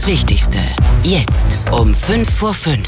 Das Wichtigste, jetzt um 5:05.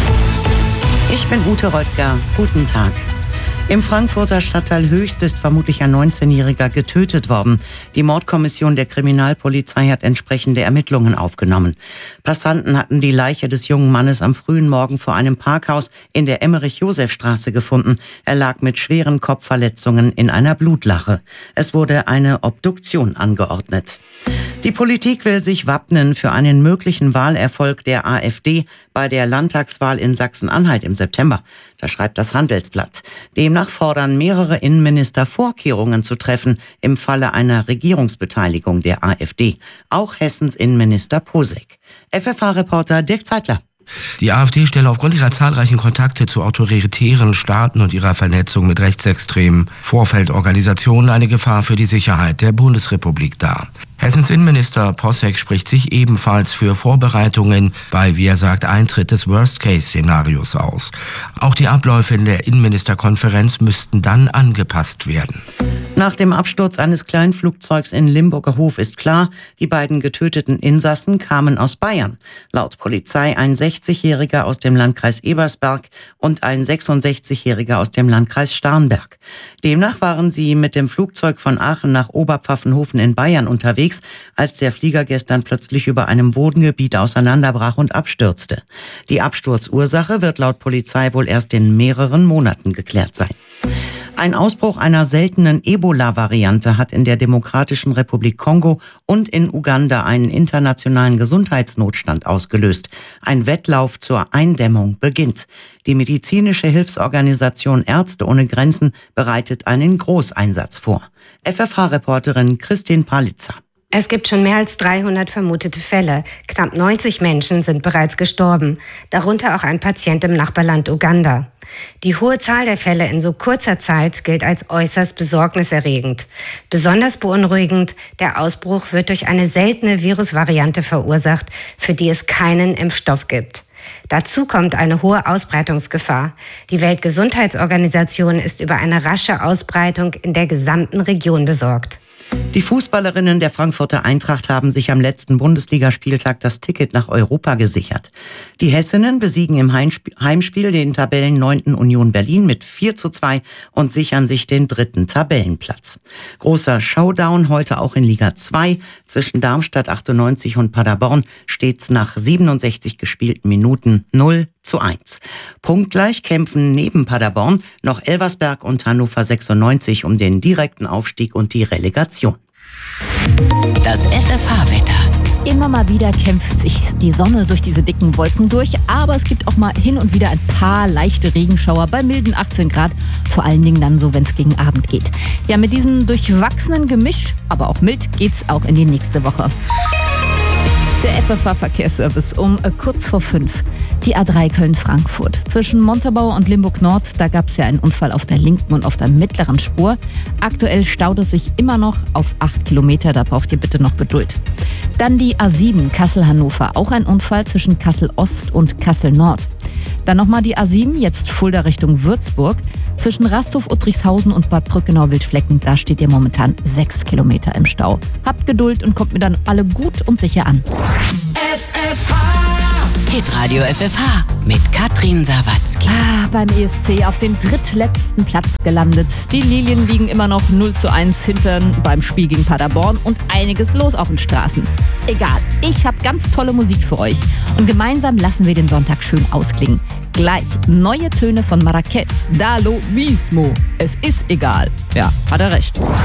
Ich bin Ute Röttger. Guten Tag. Im Frankfurter Stadtteil Höchst ist vermutlich ein 19-Jähriger getötet worden. Die Mordkommission der Kriminalpolizei hat entsprechende Ermittlungen aufgenommen. Passanten hatten die Leiche des jungen Mannes am frühen Morgen vor einem Parkhaus in der Emmerich-Josef-Straße gefunden. Er lag mit schweren Kopfverletzungen in einer Blutlache. Es wurde eine Obduktion angeordnet. Die Politik will sich wappnen für einen möglichen Wahlerfolg der AfD bei der Landtagswahl in Sachsen-Anhalt im September. Das schreibt das Handelsblatt. Demnach fordern mehrere Innenminister, Vorkehrungen zu treffen im Falle einer Regierungsbeteiligung der AfD. Auch Hessens Innenminister Posek. FFH-Reporter Dirk Zeitler. Die AfD stelle aufgrund ihrer zahlreichen Kontakte zu autoritären Staaten und ihrer Vernetzung mit rechtsextremen Vorfeldorganisationen eine Gefahr für die Sicherheit der Bundesrepublik dar. Hessens Innenminister Posek spricht sich ebenfalls für Vorbereitungen bei, wie er sagt, Eintritt des Worst-Case-Szenarios aus. Auch die Abläufe in der Innenministerkonferenz müssten dann angepasst werden. Nach dem Absturz eines Kleinflugzeugs in Limburger Hof ist klar, die beiden getöteten Insassen kamen aus Bayern. Laut Polizei ein 60-Jähriger aus dem Landkreis Ebersberg und ein 66-Jähriger aus dem Landkreis Starnberg. Demnach waren sie mit dem Flugzeug von Aachen nach Oberpfaffenhofen in Bayern unterwegs, als der Flieger gestern plötzlich über einem Wohngebiet auseinanderbrach und abstürzte. Die Absturzursache wird laut Polizei wohl erst in mehreren Monaten geklärt sein. Ein Ausbruch einer seltenen Ebola-Variante hat in der Demokratischen Republik Kongo und in Uganda einen internationalen Gesundheitsnotstand ausgelöst. Ein Wettlauf zur Eindämmung beginnt. Die medizinische Hilfsorganisation Ärzte ohne Grenzen bereitet einen Großeinsatz vor. FFH-Reporterin Christine Palitzer. Es gibt schon mehr als 300 vermutete Fälle. Knapp 90 Menschen sind bereits gestorben, darunter auch ein Patient im Nachbarland Uganda. Die hohe Zahl der Fälle in so kurzer Zeit gilt als äußerst besorgniserregend. Besonders beunruhigend, der Ausbruch wird durch eine seltene Virusvariante verursacht, für die es keinen Impfstoff gibt. Dazu kommt eine hohe Ausbreitungsgefahr. Die Weltgesundheitsorganisation ist über eine rasche Ausbreitung in der gesamten Region besorgt. Die Fußballerinnen der Frankfurter Eintracht haben sich am letzten Bundesligaspieltag das Ticket nach Europa gesichert. Die Hessinnen besiegen im Heimspiel den Tabellen 9. Union Berlin mit 4:2 und sichern sich den 3. Tabellenplatz. Großer Showdown heute auch in Liga 2. Zwischen Darmstadt 98 und Paderborn steht's nach 67 gespielten Minuten 0:1. Punktgleich kämpfen neben Paderborn noch Elversberg und Hannover 96 um den direkten Aufstieg und die Relegation. Das FFH-Wetter. Immer mal wieder kämpft sich die Sonne durch diese dicken Wolken durch, aber es gibt auch mal hin und wieder ein paar leichte Regenschauer bei milden 18 Grad, vor allen Dingen dann so, wenn es gegen Abend geht. Ja, mit diesem durchwachsenen Gemisch, aber auch mild, geht's auch in die nächste Woche. Der FFH-Verkehrsservice um kurz vor 5. Die A3 Köln-Frankfurt. Zwischen Montabaur und Limburg-Nord, da gab es ja einen Unfall auf der linken und auf der mittleren Spur. Aktuell staut es sich immer noch auf 8 Kilometer, da braucht ihr bitte noch Geduld. Dann die A7 Kassel-Hannover, auch ein Unfall zwischen Kassel-Ost und Kassel-Nord. Dann nochmal die A7, jetzt Fulda Richtung Würzburg. Zwischen Rasthof, Uttrichshausen und Bad Brückenau-Wildflecken, da steht ihr momentan 6 Kilometer im Stau. Habt Geduld und kommt mir dann alle gut und sicher an. Hitradio FFH mit Katrin Sawatzki. Beim ESC auf den drittletzten Platz gelandet. Die Lilien liegen immer noch 0:1 hinten beim Spiel gegen Paderborn und einiges los auf den Straßen. Egal, ich habe ganz tolle Musik für euch und gemeinsam lassen wir den Sonntag schön ausklingen. Gleich neue Töne von Marrakez. Da lo mismo. Es ist egal. Ja, hat er recht.